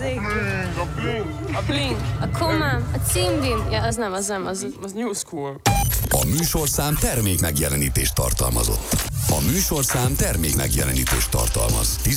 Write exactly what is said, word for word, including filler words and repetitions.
Zig. A bling, A bling. A kumám. A címbim. Ja, az nem, az nem, az... az new school. A műsorszám termék megjelenítést tartalmazott. A műsorszám termék megjelenítést tartalmaz.